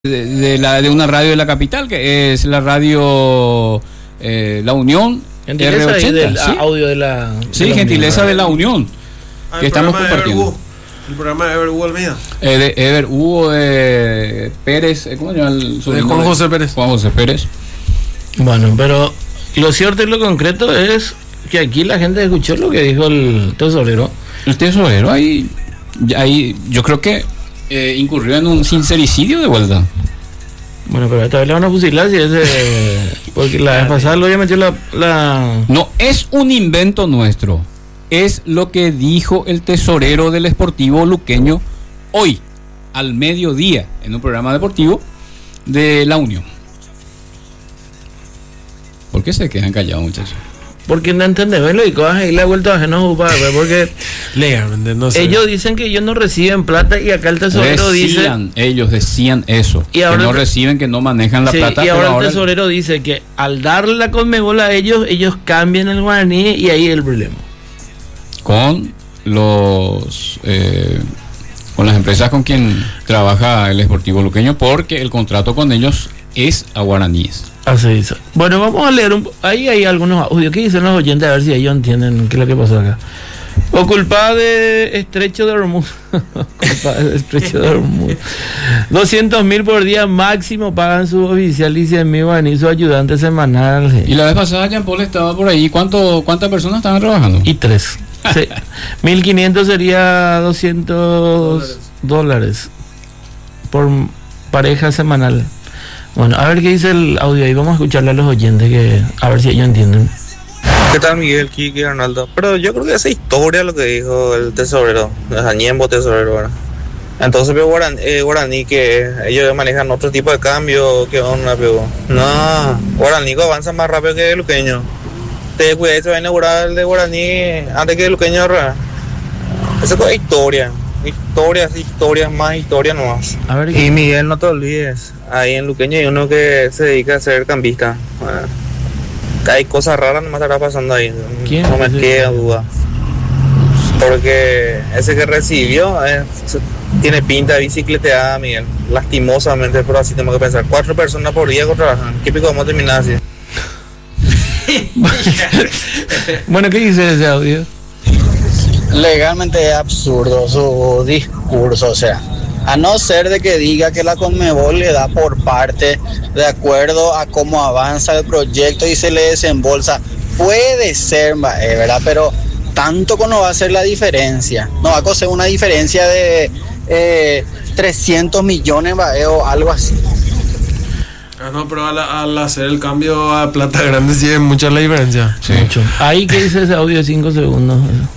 de una radio de la capital, que es la radio La Unión gentileza R80, del ¿sí? audio de la gentileza de La Unión, que estamos compartiendo. El programa de Ever Hugo Almeida. De Ever Hugo de Pérez, ¿cómo se llama el De Juan José Pérez. Juan José Pérez. Bueno, pero lo cierto y lo concreto es que aquí la gente escuchó lo que dijo el tesorero. El tesorero ahí yo creo que incurrió en un sincericidio de vuelta. Bueno, pero esta vez le van a fusilar si porque la vez pasada lo había metido la... No es un invento nuestro, es lo que dijo el tesorero del Sportivo Luqueño hoy al mediodía en un programa deportivo de La Unión. ¿Por qué se quedan callados, muchachos? Porque no entendemos lo y cojas y la vuelta a no ocupar, porque legalmente no sé. ellos dicen que ellos no reciben plata y acá el tesorero Ellos decían eso, y que ahora no reciben, que no manejan la plata. Y ahora el tesorero dice que al darle la Conmebol a ellos cambian el guaraní y ahí el problema. Con las empresas con quien trabaja el Sportivo Luqueño, porque el contrato con ellos es a guaraníes. Así dice. Bueno, vamos a leer ahí hay algunos audios que dicen los oyentes, a ver si ellos entienden qué es lo que pasó acá. O culpa de Estrecho de Hormuz. Culpa de Estrecho de Hormuz. 200.000 por día máximo pagan su oficial y 100.000 guaraní su ayudante semanal. Y la vez pasada Jean Paul estaba por ahí. ¿Cuántas personas estaban trabajando? Y 3. Sí. 1.500 sería $200 por pareja semanal. Bueno, a ver qué dice el audio ahí. Vamos a escucharle a los oyentes que a ver si ellos entienden. ¿Qué tal, Miguel, Kiki, Arnaldo? Pero yo creo que esa historia lo que dijo el tesorero, el Añembo tesorero, ¿verdad? Entonces, pero guaraní que ellos manejan otro tipo de cambio, ¿qué onda, pero? No, guaraní avanza más rápido que el luqueño. Te cuidado, se va a inaugurar el de guaraní antes que el luqueño, ¿verdad? Esa es historia. Historias más historias nomás. A ver, y Miguel, no te olvides, ahí en Luqueño hay uno que se dedica a ser cambista. Hay cosas raras nomás estará pasando ahí. ¿Quién? No me queda duda. Porque ese que recibió tiene pinta de bicicleteada, Miguel. Lastimosamente, pero así tengo que pensar. 4 personas por día que trabajan. ¿Qué pico vamos a terminar así? Bueno, ¿qué dice ese audio? Legalmente es absurdo su discurso, o sea, a no ser de que diga que la Conmebol le da por parte de acuerdo a cómo avanza el proyecto y se le desembolsa, puede ser, ¿verdad? Pero tanto que no va a ser la diferencia, no va a coser una diferencia de 300 millones, o algo así. No, pero al hacer el cambio a plata grande sí es mucha la diferencia. Sí. Mucho. Ahí que dice ese audio de 5 segundos.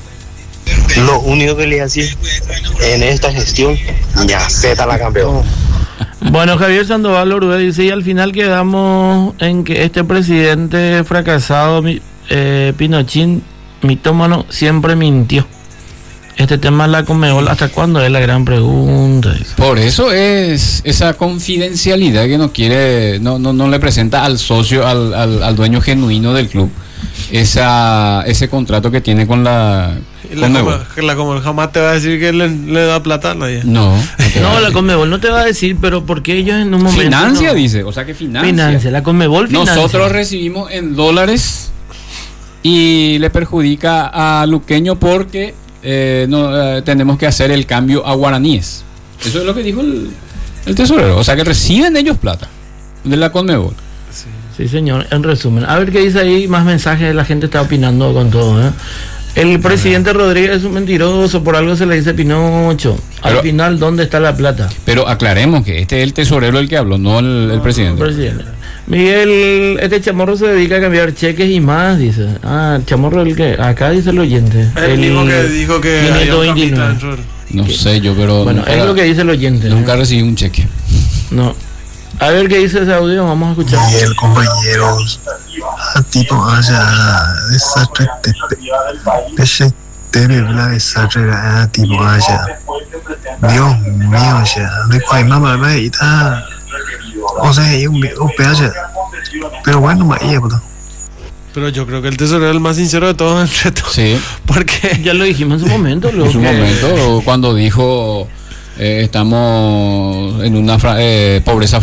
Lo único que le decir en esta gestión, ya zeta la campeón. Bueno, Javier Sandoval Orué dice, y al final quedamos en que este presidente fracasado, Pinochín, mitómano, siempre mintió. Este tema de la Conmebol, ¿hasta cuándo? Es la gran pregunta. Por eso es esa confidencialidad que no le presenta al socio, al dueño genuino del club, ese contrato que tiene con la Conmebol jamás te va a decir que le da plata a nadie. No, la Conmebol no te va a decir, pero porque ellos en un momento financia, no. Dice, o sea que financia. La Conmebol financia. Nosotros recibimos en dólares y le perjudica a Luqueño porque tenemos que hacer el cambio a guaraníes. Eso es lo que dijo el tesorero, o sea que reciben ellos plata de la Conmebol. Sí, señor, en resumen. A ver qué dice ahí, más mensajes, la gente está opinando con todo, ¿eh? El presidente Rodríguez es un mentiroso, por algo se le dice Pinocho. Al final, ¿dónde está la plata? Pero aclaremos que este es el tesorero el que habló, no el presidente. Miguel, este chamorro se dedica a cambiar cheques y más, dice. El chamorro el que, acá dice el oyente. El mismo que dijo que había un capita dentro. No sé yo, pero... Bueno, es lo que dice el oyente. Nunca recibí un cheque. No. A ver qué dice ese audio, vamos a escuchar. Miguel, compañeros, a tipo haya desastre, desastre, a tipo haya. Dios mío, ya, no hay mamá, y está. O sea, hay un pedazo. Pero bueno, Pero yo creo que el tesorero es el más sincero de todos entre todos. Sí. Porque ya lo dijimos en su momento. Cuando dijo estamos en una pobreza